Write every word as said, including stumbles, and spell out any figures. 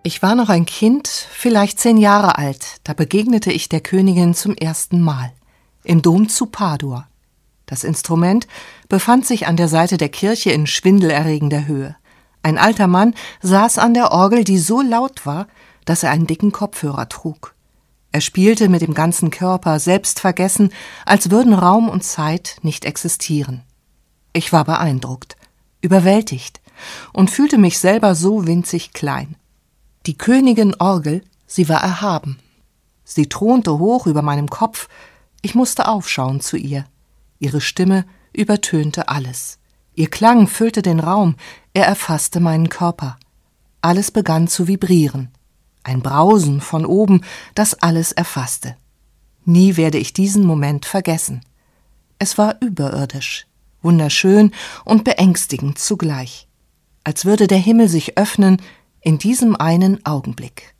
Ich war noch ein Kind, vielleicht zehn Jahre alt, da begegnete ich der Königin zum ersten Mal, im Dom zu Padua. Das Instrument befand sich an der Seite der Kirche in schwindelerregender Höhe. Ein alter Mann saß an der Orgel, die so laut war, dass er einen dicken Kopfhörer trug. Er spielte mit dem ganzen Körper, selbstvergessen, als würden Raum und Zeit nicht existieren. Ich war beeindruckt, überwältigt und fühlte mich selber so winzig klein. Die Königin Orgel, sie war erhaben. Sie thronte hoch über meinem Kopf, ich musste aufschauen zu ihr. Ihre Stimme übertönte alles. Ihr Klang füllte den Raum, er erfasste meinen Körper. Alles begann zu vibrieren. Ein Brausen von oben, das alles erfasste. Nie werde ich diesen Moment vergessen. Es war überirdisch, wunderschön und beängstigend zugleich. Als würde der Himmel sich öffnen in diesem einen Augenblick.